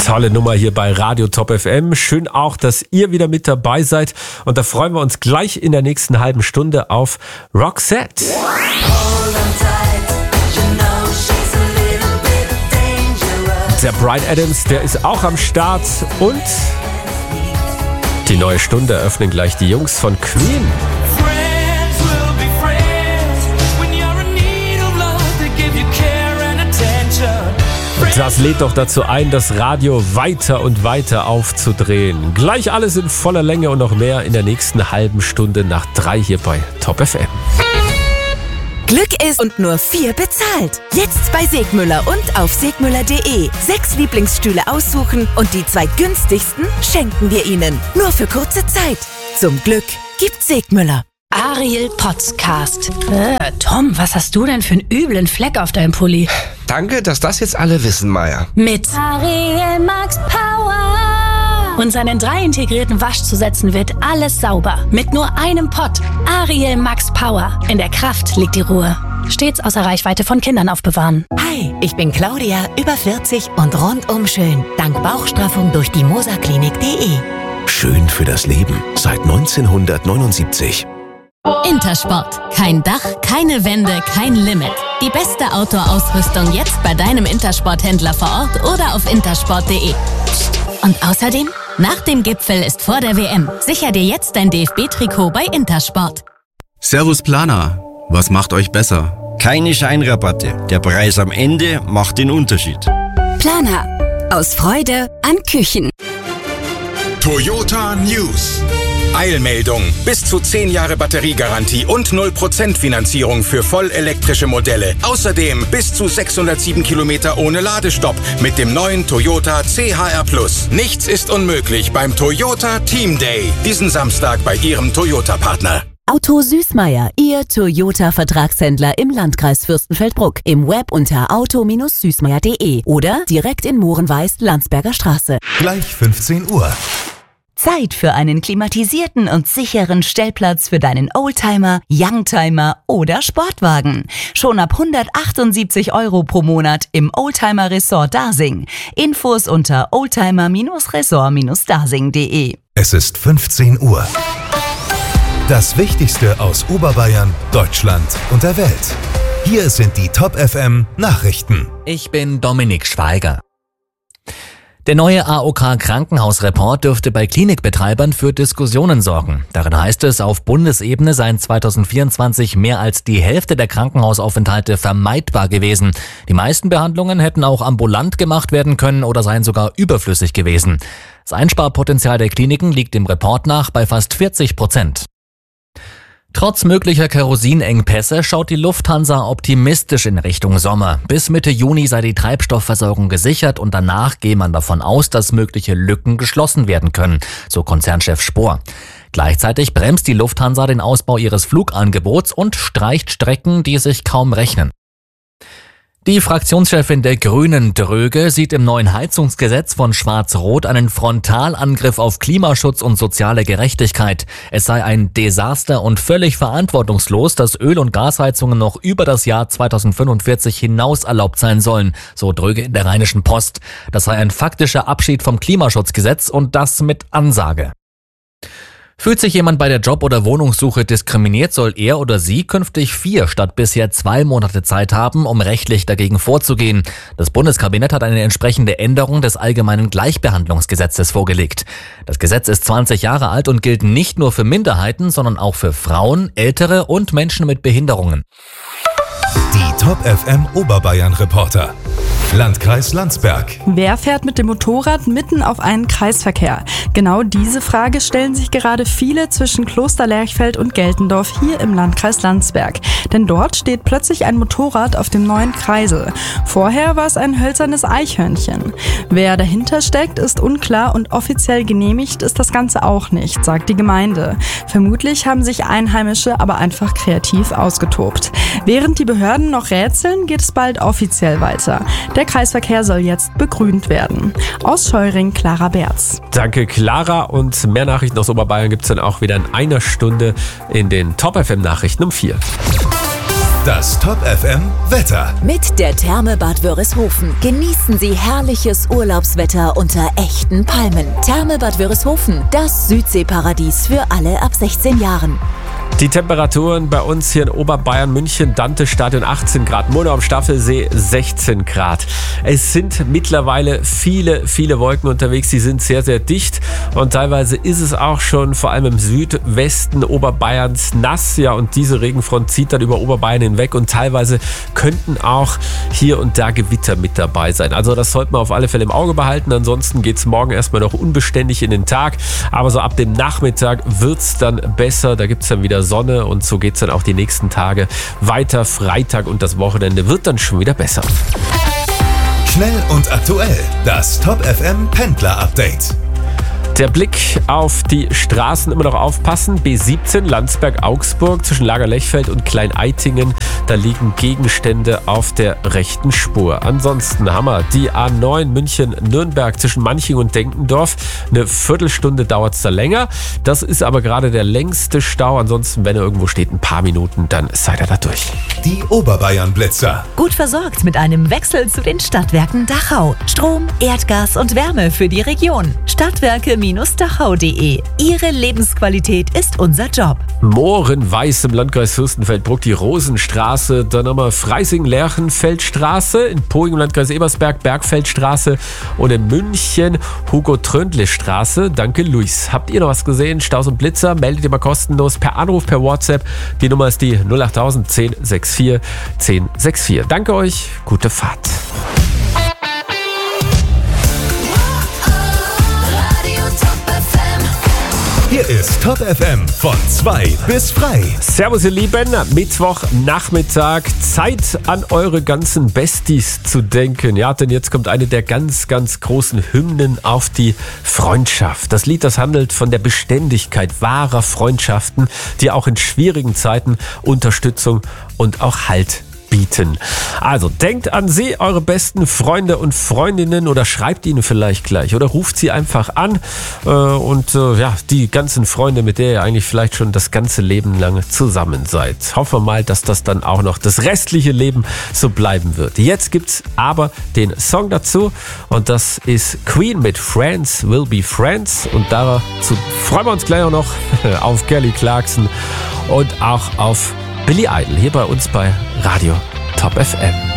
Tolle Nummer hier bei Radio Top FM. Schön auch, dass ihr wieder mit dabei seid. Und da freuen wir uns gleich in der nächsten halben Stunde auf Roxette. Der Bryan Adams, der ist auch am Start. Und die neue Stunde eröffnen gleich die Jungs von Queen. Das lädt doch dazu ein, das Radio weiter und weiter aufzudrehen. Gleich alles in voller Länge und noch mehr in der nächsten halben Stunde nach 3 hier bei Top FM. Glück ist und nur 4 bezahlt. Jetzt bei Segmüller und auf segmüller.de. 6 Lieblingsstühle aussuchen und die 2 günstigsten schenken wir Ihnen. Nur für kurze Zeit. Zum Glück gibt Segmüller. Ariel Podcast. Tom, was hast du denn für einen üblen Fleck auf deinem Pulli? Danke, dass das jetzt alle wissen, Maya. Mit Ariel Max Power. Und seinen 3 integrierten Waschzusätzen wird alles sauber. Mit nur einem Pott. Ariel Max Power. In der Kraft liegt die Ruhe. Stets außer Reichweite von Kindern aufbewahren. Hi, ich bin Claudia, über 40 und rundum schön. Dank Bauchstraffung durch die moserklinik.de. Schön für das Leben. Seit 1979. Intersport. Kein Dach, keine Wände, kein Limit. Die beste Outdoor-Ausrüstung jetzt bei deinem Intersport-Händler vor Ort oder auf intersport.de. Und außerdem, nach dem Gipfel ist vor der WM. Sicher dir jetzt dein DFB-Trikot bei Intersport. Servus Planer. Was macht euch besser? Keine Scheinrabatte. Der Preis am Ende macht den Unterschied. Planer. Aus Freude an Küchen. Toyota News. Eilmeldung. Bis zu 10 Jahre Batteriegarantie und 0% Finanzierung für vollelektrische Modelle. Außerdem bis zu 607 Kilometer ohne Ladestopp mit dem neuen Toyota CHR+. Nichts ist unmöglich beim Toyota Team Day. Diesen Samstag bei Ihrem Toyota-Partner. Auto Süßmeier, Ihr Toyota-Vertragshändler im Landkreis Fürstenfeldbruck. Im Web unter auto-süßmeier.de oder direkt in Mohrenweiß, Landsberger Straße. Gleich 15 Uhr. Zeit für einen klimatisierten und sicheren Stellplatz für deinen Oldtimer, Youngtimer oder Sportwagen. Schon ab 178 € pro Monat im Oldtimer Resort Dasing. Infos unter oldtimer-resort-dasing.de. Es ist 15 Uhr. Das Wichtigste aus Oberbayern, Deutschland und der Welt. Hier sind die Top FM Nachrichten. Ich bin Dominik Schweiger. Der neue AOK-Krankenhausreport dürfte bei Klinikbetreibern für Diskussionen sorgen. Darin heißt es, auf Bundesebene seien 2024 mehr als die Hälfte der Krankenhausaufenthalte vermeidbar gewesen. Die meisten Behandlungen hätten auch ambulant gemacht werden können oder seien sogar überflüssig gewesen. Das Einsparpotenzial der Kliniken liegt dem Report nach bei fast 40%. Trotz möglicher Kerosinengpässe schaut die Lufthansa optimistisch in Richtung Sommer. Bis Mitte Juni sei die Treibstoffversorgung gesichert und danach gehe man davon aus, dass mögliche Lücken geschlossen werden können, so Konzernchef Spohr. Gleichzeitig bremst die Lufthansa den Ausbau ihres Flugangebots und streicht Strecken, die sich kaum rechnen. Die Fraktionschefin der Grünen, Dröge, sieht im neuen Heizungsgesetz von Schwarz-Rot einen Frontalangriff auf Klimaschutz und soziale Gerechtigkeit. Es sei ein Desaster und völlig verantwortungslos, dass Öl- und Gasheizungen noch über das Jahr 2045 hinaus erlaubt sein sollen, so Dröge in der Rheinischen Post. Das sei ein faktischer Abschied vom Klimaschutzgesetz und das mit Ansage. Fühlt sich jemand bei der Job- oder Wohnungssuche diskriminiert, soll er oder sie künftig 4 statt bisher 2 Monate Zeit haben, um rechtlich dagegen vorzugehen. Das Bundeskabinett hat eine entsprechende Änderung des Allgemeinen Gleichbehandlungsgesetzes vorgelegt. Das Gesetz ist 20 Jahre alt und gilt nicht nur für Minderheiten, sondern auch für Frauen, Ältere und Menschen mit Behinderungen. Die Top FM Oberbayern Reporter. Landkreis Landsberg. Wer fährt mit dem Motorrad mitten auf einen Kreisverkehr? Genau diese Frage stellen sich gerade viele zwischen Kloster Lerchfeld und Geltendorf hier im Landkreis Landsberg. Denn dort steht plötzlich ein Motorrad auf dem neuen Kreisel. Vorher war es ein hölzernes Eichhörnchen. Wer dahinter steckt, ist unklar und offiziell genehmigt ist das Ganze auch nicht, sagt die Gemeinde. Vermutlich haben sich Einheimische aber einfach kreativ ausgetobt. Während die Behörden noch rätseln, geht es bald offiziell weiter. Der Kreisverkehr soll jetzt begrünt werden. Aus Scheuring, Clara Berz. Danke, Clara. Und mehr Nachrichten aus Oberbayern gibt es dann auch wieder in einer Stunde in den Top FM Nachrichten um 4. Das Top FM Wetter. Mit der Therme Bad Wörishofen genießen Sie herrliches Urlaubswetter unter echten Palmen. Therme Bad Wörishofen, das Südseeparadies für alle ab 16 Jahren. Die Temperaturen bei uns hier in Oberbayern, München, Dante-Stadion 18 Grad, Murnau am Staffelsee 16 Grad. Es sind mittlerweile viele Wolken unterwegs, die sind sehr, sehr dicht und teilweise ist es auch schon vor allem im Südwesten Oberbayerns nass. Ja, und diese Regenfront zieht dann über Oberbayern hinweg und teilweise könnten auch hier und da Gewitter mit dabei sein. Also das sollte man auf alle Fälle im Auge behalten. Ansonsten geht es morgen erstmal noch unbeständig in den Tag, aber so ab dem Nachmittag wird es dann besser. Da gibt es dann wieder Sonne und so geht es dann auch die nächsten Tage weiter. Freitag und das Wochenende wird dann schon wieder besser. Schnell und aktuell, das Top FM Pendler Update. Der Blick auf die Straßen, immer noch aufpassen. B17 Landsberg-Augsburg zwischen Lager-Lechfeld und Klein-Eitingen. Da liegen Gegenstände auf der rechten Spur. Ansonsten haben wir die A9 München-Nürnberg zwischen Manching und Denkendorf. Eine Viertelstunde dauert es da länger. Das ist aber gerade der längste Stau. Ansonsten, wenn er irgendwo steht, ein paar Minuten, dann seid ihr da durch. Die Oberbayern-Blitzer. Gut versorgt mit einem Wechsel zu den Stadtwerken Dachau. Strom, Erdgas und Wärme für die Region. Stadtwerke-dachau.de. Ihre Lebensqualität ist unser Job. Mohrenweiß im Landkreis Fürstenfeldbruck, die Rosenstraße. Dann haben wir Freising-Lerchenfeldstraße. In Poing im Landkreis Ebersberg, Bergfeldstraße. Und in München Hugo-Tröndle-Straße. Danke, Luis. Habt ihr noch was gesehen? Staus und Blitzer? Meldet ihr mal kostenlos per Anruf, per WhatsApp. Die Nummer ist die 08000 1064 1064. Danke euch. Gute Fahrt. Hier ist Top FM von 2 bis frei. Servus ihr Lieben, Mittwochnachmittag, Zeit an eure ganzen Besties zu denken. Ja, denn jetzt kommt eine der ganz großen Hymnen auf die Freundschaft. Das Lied, das handelt von der Beständigkeit wahrer Freundschaften, die auch in schwierigen Zeiten Unterstützung und auch Halt bieten. Also denkt an sie, eure besten Freunde und Freundinnen, oder schreibt ihnen vielleicht gleich oder ruft sie einfach an und die ganzen Freunde, mit der ihr eigentlich vielleicht schon das ganze Leben lang zusammen seid. Hoffen wir mal, dass das dann auch noch das restliche Leben so bleiben wird. Jetzt gibt's aber den Song dazu und das ist Queen mit Friends Will Be Friends und dazu freuen wir uns gleich auch noch auf Kelly Clarkson und auch auf Billy Idol hier bei uns bei Radio Top FM.